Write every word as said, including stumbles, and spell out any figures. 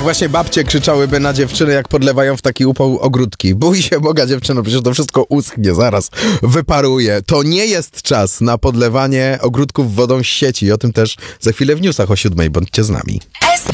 Tak właśnie babcie krzyczałyby na dziewczyny, jak podlewają w taki upał ogródki. Bój się Boga, dziewczyno, przecież to wszystko uschnie, zaraz wyparuje. To nie jest czas na podlewanie ogródków wodą z sieci. O tym też za chwilę w newsach o siódmej. Bądźcie z nami.